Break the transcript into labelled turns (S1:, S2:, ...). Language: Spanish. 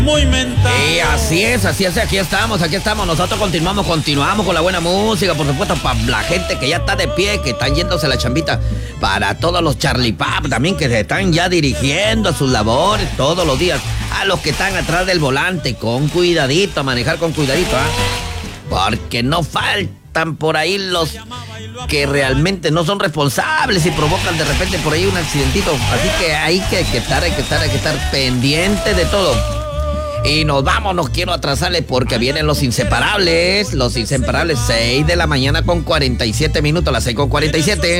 S1: Muy mental.
S2: Y así es, aquí estamos, nosotros continuamos con la buena música, por supuesto, para la gente que ya está de pie, que están yéndose a la chambita, para todos los Charlie Pap también que se están ya dirigiendo a sus labores todos los días, a los que están atrás del volante, con cuidadito, a manejar con cuidadito, porque no faltan por ahí los que realmente no son responsables y provocan de repente por ahí un accidentito, así que hay que estar pendiente de todo. Y nos vamos, no quiero atrasarle porque vienen los inseparables, 6 de la mañana con 47 minutos, las 6:47.